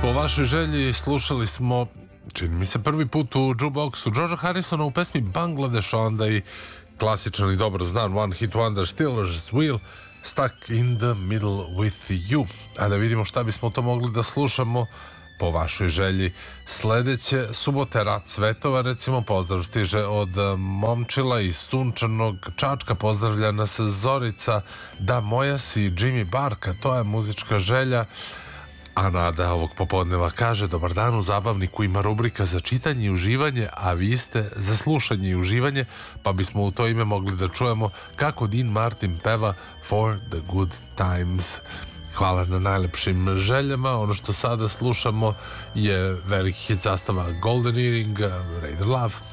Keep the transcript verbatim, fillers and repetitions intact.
Po vašoj želji slušali smo, čini mi se prvi put u jukeboxu, Georgea Harrisona u pesmi Bangladesh, onda i klasičan i dobro znan One Hit Wonder Steelers Wheel, Stuck in the Middle with You. A da vidimo šta bismo to mogli da slušamo po vašoj želji. Sledeće subote Rat Svetova, recimo, pozdrav stiže od momčila iz sunčanog Čačka, pozdravlja nas Zorica, da moja si Jimmy Barka, to je muzička želja. A Nada ovog popodneva kaže: dobar dan, u zabavniku ima rubrika za čitanje i uživanje, a vi ste za slušanje i uživanje, pa bismo u to ime mogli da čujemo kako Dean Martin peva For the Good Times. Hvala na najlepšim željama. Ono što sada slušamo je veliki hit sastava Golden Earring, Raider Love.